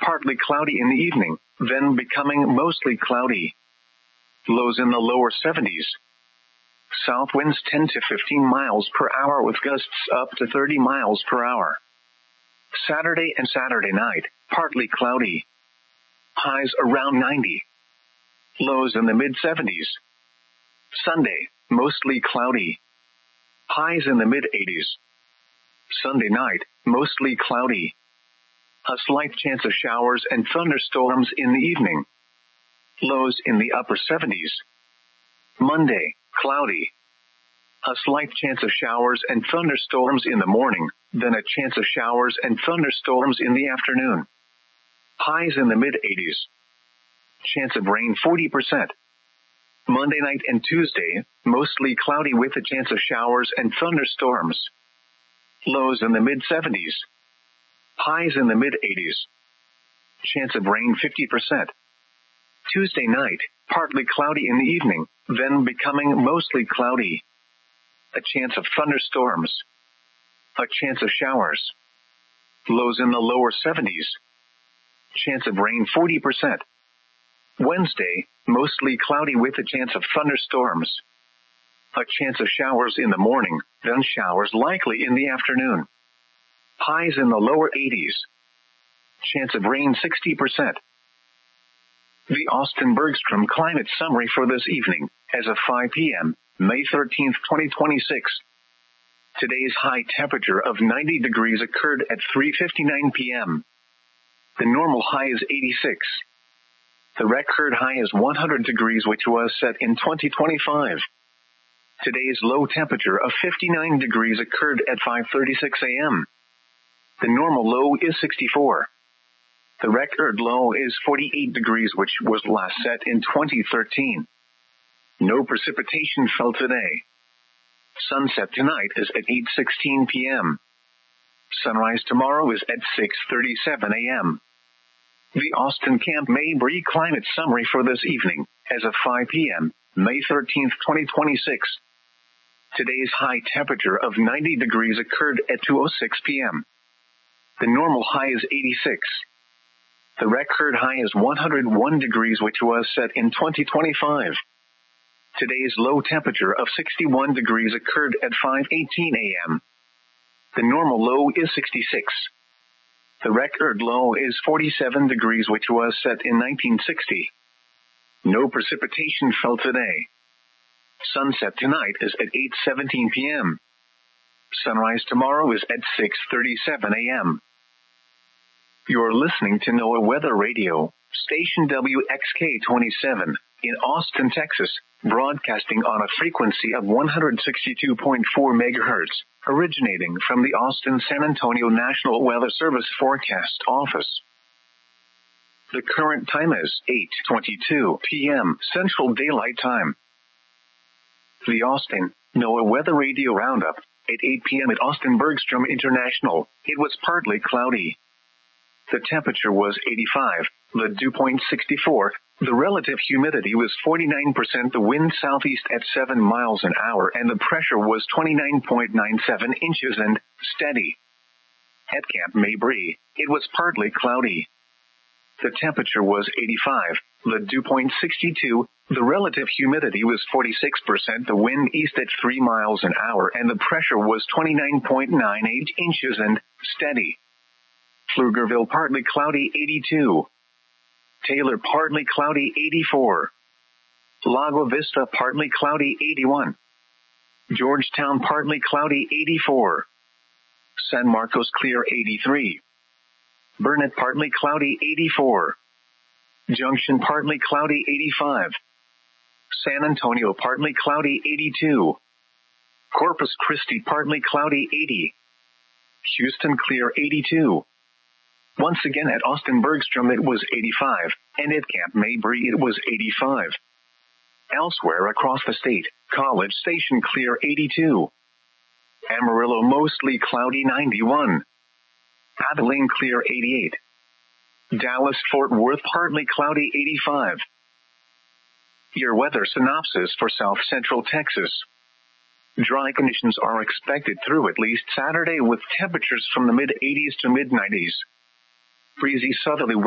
partly cloudy in the evening, then becoming mostly cloudy. Lows in the lower 70s. South winds 10 to 15 miles per hour with gusts up to 30 miles per hour. Saturday and Saturday night, partly cloudy. Highs around 90. Lows in the mid-70s. Sunday, mostly cloudy. Highs in the mid-80s. Sunday night, mostly cloudy. A slight chance of showers and thunderstorms in the evening. Lows in the upper 70s. Monday, cloudy. A slight chance of showers and thunderstorms in the morning, then a chance of showers and thunderstorms in the afternoon. Highs in the mid-80s. Chance of rain 40%. Monday night and Tuesday, mostly cloudy with a chance of showers and thunderstorms. Lows in the mid-70s. Highs in the mid-80s. Chance of rain 50%. Tuesday night, partly cloudy in the evening, then becoming mostly cloudy. A chance of thunderstorms. A chance of showers. Lows in the lower 70s. Chance of rain 40%. Wednesday, mostly cloudy with a chance of thunderstorms. A chance of showers in the morning, then showers likely in the afternoon. Highs in the lower 80s. Chance of rain 60%. The Austin Bergstrom Climate Summary for this evening, as of 5 p.m., May 13, 2026. Today's high temperature of 90 degrees occurred at 3:59 p.m. The normal high is 86. The record high is 100 degrees, which was set in 2025. Today's low temperature of 59 degrees occurred at 5:36 a.m. The normal low is 64. The record low is 48 degrees, which was last set in 2013. No precipitation fell today. Sunset tonight is at 8:16 p.m. Sunrise tomorrow is at 6:37 a.m. The Austin Camp Mabry Climate Summary for this evening, as of 5 p.m., May 13, 2026. Today's high temperature of 90 degrees occurred at 2:06 p.m. The normal high is 86. The record high is 101 degrees, which was set in 2025. Today's low temperature of 61 degrees occurred at 5:18 a.m. The normal low is 66. The record low is 47 degrees, which was set in 1960. No precipitation fell today. Sunset tonight is at 8:17 p.m. Sunrise tomorrow is at 6:37 a.m. You're listening to NOAA Weather Radio, station WXK-27, in Austin, Texas, broadcasting on a frequency of 162.4 megahertz, originating from the Austin-San Antonio National Weather Service Forecast Office. The current time is 8:22 p.m. Central Daylight Time. The Austin NOAA Weather Radio Roundup, at 8 p.m. at Austin Bergstrom International, it was partly cloudy. The temperature was 85, the dew point 64, the relative humidity was 49%, the wind southeast at 7 miles an hour, and the pressure was 29.97 inches and steady. At Camp Mabry, it was partly cloudy. The temperature was 85, the dew point 62, the relative humidity was 46%, the wind east at 3 miles an hour, and the pressure was 29.98 inches and steady. Pflugerville partly cloudy 82. Taylor partly cloudy 84. Lago Vista partly cloudy 81. Georgetown partly cloudy 84. San Marcos clear 83. Burnett partly cloudy 84. Junction partly cloudy 85. San Antonio partly cloudy 82. Corpus Christi partly cloudy 80. Houston clear 82. Once again at Austin Bergstrom it was 85, and at Camp Mabry it was 85. Elsewhere across the state, College Station clear 82. Amarillo mostly cloudy 91. Abilene clear 88. Dallas Fort Worth partly cloudy 85. Your weather synopsis for South Central Texas. Dry conditions are expected through at least Saturday with temperatures from the mid-80s to mid-90s. Breezy southerly